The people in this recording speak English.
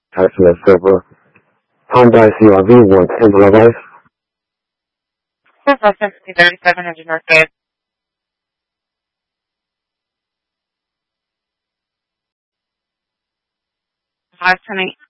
Tesla Silver, Hyundai CRV 110 Life. 3700 North Bay. 510